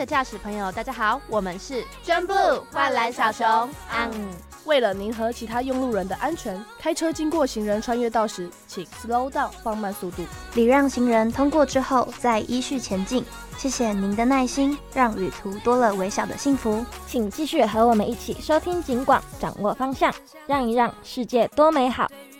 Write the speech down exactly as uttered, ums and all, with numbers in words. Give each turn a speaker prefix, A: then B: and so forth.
A: 的驾驶朋友，大家好，我们是 John Blue 幻蓝小熊。嗯，
B: 为了您和其他用路人的安全，开车经过行人穿越道时，请 slow down 放慢速度，
C: 礼让行人通过之后再依序前进。谢谢您的耐心，让旅途多了微小的幸福。
D: 请继续和我们一起收听警广，掌握方向，让一让，世界多美好。